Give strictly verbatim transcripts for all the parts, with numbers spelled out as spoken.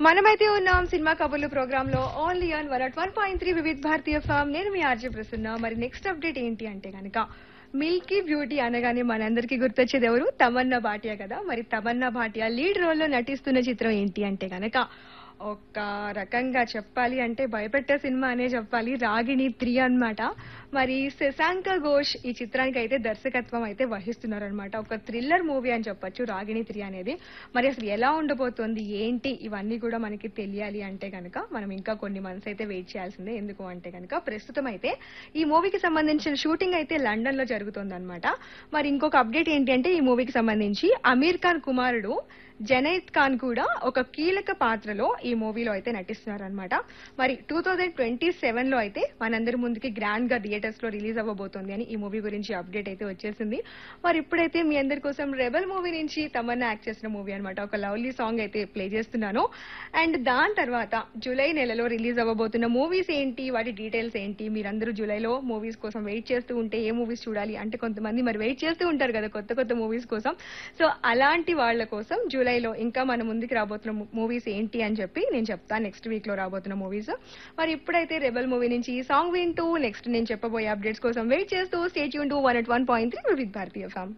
మనమైతే ఉన్నాం సినిమా కబుర్లు ప్రోగ్రామ్ లో only on one at one point three Vividh Bharatiya form. నేను మీ ఆర్జే ప్రసన్న. మరి నెక్స్ట్ అప్డేట్ ఏంటి అంటే కనుక మిల్కీ బ్యూటీ అనగానే మనందరికీ గుర్తొచ్చేది ఎవరు? తమన్నా భాటియా కదా. మరి తమన్నా భాటియా లీడ్ రోల్ లో నటిస్తున్న చిత్రం ఏంటి అంటే కనుక ఒక రకంగా చెప్పాలి అంటే భయపెట్టే సినిమా అనే చెప్పాలి, రాగిణి త్రీ అన్నమాట. మరి శశాంక ఘోష్ ఈ చిత్రానికి అయితే దర్శకత్వం అయితే వహిస్తున్నారు అనమాట. ఒక థ్రిల్లర్ మూవీ అని చెప్పొచ్చు రాగిణి త్రీ అనేది. మరి అసలు ఎలా ఉండబోతోంది ఏంటి ఇవన్నీ కూడా మనకి తెలియాలి అంటే కనుక మనం ఇంకా కొన్ని మంత్స్ అయితే వెయిట్ చేయాల్సిందే. ఎందుకు అంటే కనుక ప్రస్తుతం అయితే ఈ మూవీకి సంబంధించిన షూటింగ్ అయితే లండన్ లో జరుగుతుంది అనమాట. మరి ఇంకొక అప్డేట్ ఏంటి అంటే ఈ మూవీకి సంబంధించి అమీర్ ఖాన్ కుమారుడు జనైద్ ఖాన్ కూడా ఒక కీలక పాత్రలో ఈ మూవీలో అయితే నటిస్తున్నారు అనమాట. మరి టూ థౌజండ్ ట్వంటీ సెవెన్ లో అయితే మనందరి ముందుకి గ్రాండ్ గా థియేటర్స్ లో రిలీజ్ అవ్వబోతోంది అని ఈ మూవీ గురించి అప్డేట్ అయితే వచ్చేసింది. మరి ఇప్పుడైతే మీ అందరి కోసం రెబల్ మూవీ నుంచి తమన్నా యాక్ట్ చేసిన మూవీ అనమాట ఒక లవ్లీ సాంగ్ అయితే ప్లే చేస్తున్నాను. అండ్ దాని తర్వాత జూలై నెలలో రిలీజ్ అవ్వబోతున్న మూవీస్ ఏంటి, వాటి డీటెయిల్స్ ఏంటి, మీరందరూ జూలైలో మూవీస్ కోసం వెయిట్ చేస్తూ ఉంటే ఏ మూవీస్ చూడాలి అంటే కొంతమంది మరి వెయిట్ చేస్తూ ఉంటారు కదా కొత్త కొత్త మూవీస్ కోసం. సో అలాంటి వాళ్ళ కోసం జూలైలో ఇంకా మన ముందుకు రాబోతున్న మూవీస్ ఏంటి అని చెప్పి నేను చెప్తాను. నెక్స్ట్ వీక్ లో రాబోతున్న మూవీస్. మరి ఇప్పుడైతే రెబల్ మూవీ నుంచి ఈ సాంగ్ వింటూ నెక్స్ట్ నేను చెప్పబోయే అప్డేట్స్ కోసం వెయిట్ చేస్తూ stay tune to one at one point three వివిధ భారతీయ ఫామ్.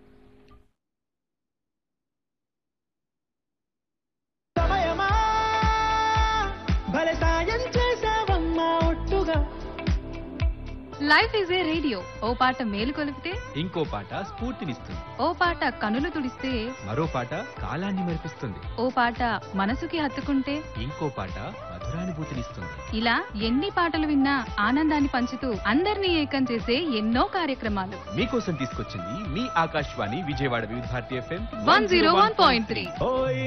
సమయమా భలే సాయం చేసావమ్మా ఒట్టుగా. Life is a radio. ఓ పాట మేలు కొలిపితే ఇంకో పాట స్ఫూర్తినిస్తుంది. ఓ పాట కనులు తుడిస్తే మరో పాట కాలాన్ని మెరిపిస్తుంది. ఓ పాట మనసుకి హత్తుకుంటే ఇంకో పాట మధురానుభూతినిస్తుంది. ఇలా ఎన్ని పాటలు విన్నా ఆనందాన్ని పంచుతూ అందరినీ ఏకం చేసే ఎన్నో కార్యక్రమాలు మీకోసం తీసుకొచ్చింది మీ ఆకాశవాణి విజయవాడ వివిధ Bharati FM one zero one point three. ఓయ్